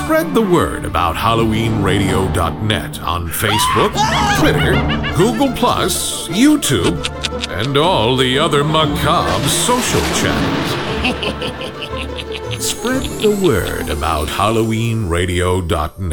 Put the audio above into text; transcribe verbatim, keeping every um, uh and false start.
Spread the word about Halloween Radio dot net on Facebook, Twitter, Google Plus, YouTube, and all the other macabre social channels. Spread the word about Halloween Radio dot net.